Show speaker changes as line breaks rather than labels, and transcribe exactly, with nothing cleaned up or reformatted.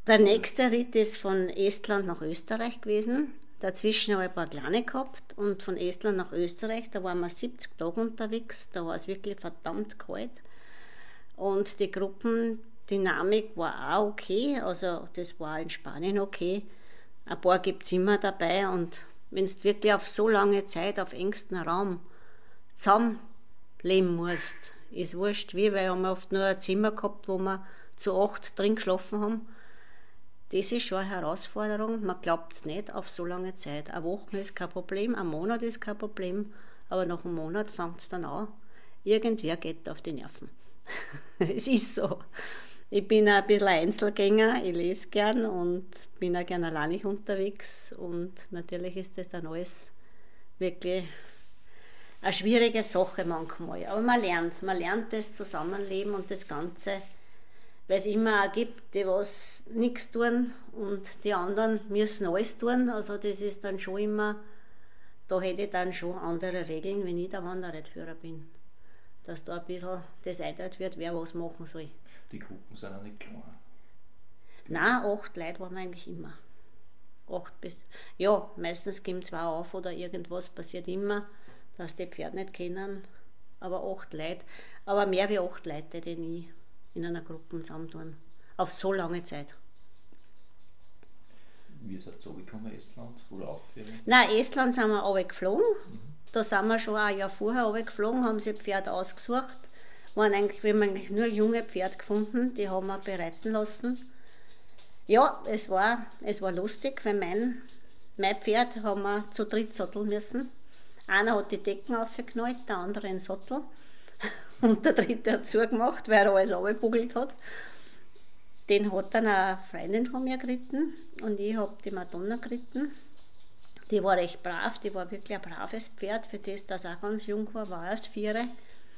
Der nächste Ritt ist von Estland nach Österreich gewesen. Dazwischen habe ich ein paar kleine gehabt und von Estland nach Österreich, da waren wir siebzig Tage unterwegs, da war es wirklich verdammt kalt. Und die Gruppendynamik war auch okay, also das war in Spanien okay. Ein paar gibt es immer dabei und wenn du wirklich auf so lange Zeit auf engstem Raum zusammenleben musst, ist wurscht wie, weil wir haben oft nur ein Zimmer gehabt, wo wir zu acht drin geschlafen haben. Das ist schon eine Herausforderung, man glaubt es nicht auf so lange Zeit. Eine Woche ist kein Problem, ein Monat ist kein Problem, aber nach einem Monat fängt es dann an. Irgendwer geht auf die Nerven. Es ist so. Ich bin ein bisschen Einzelgänger, ich lese gern und bin auch gern alleinig unterwegs und natürlich ist das dann alles wirklich eine schwierige Sache manchmal. Aber man lernt es, man lernt das Zusammenleben und das Ganze, weil es immer auch gibt, die was nichts tun und die anderen müssen alles tun. Also das ist dann schon immer, da hätte ich dann schon andere Regeln, wenn ich der Wanderradführer bin. Dass da ein bisschen das eingeteilt wird, wer was machen soll.
Die Gruppen sind auch nicht klein.
Nein, acht Leute waren wir eigentlich immer. Acht bis, ja, meistens geben zwei auf oder irgendwas, passiert immer, dass die Pferde nicht kennen, aber acht Leute. Aber mehr wie acht Leute, die nie in einer Gruppe zusammentun. Auf so lange Zeit.
Wie seid ihr so gekommen, Estland? Oder auf?
Nein, Estland sind wir runtergeflogen. Mhm. Da sind wir schon ein Jahr vorher runtergeflogen, haben sich Pferde ausgesucht. Waren eigentlich, wir haben eigentlich nur junge Pferde gefunden, die haben wir bereiten lassen. Ja, es war, es war lustig, weil mein, mein Pferd haben wir zu dritt satteln müssen. Einer hat die Decken aufgeknallt, der andere den Sattel. Und der dritte hat zugemacht, weil er alles runtergebugelt hat. Den hat dann eine Freundin von mir geritten und ich habe die Madonna geritten. Die war recht brav, die war wirklich ein braves Pferd, für das, dass er auch ganz jung war, war erst vier.